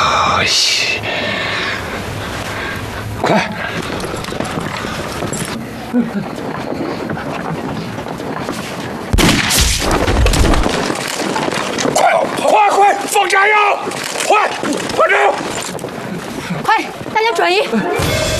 快！快！放炸药！快点！ 快，大家转移！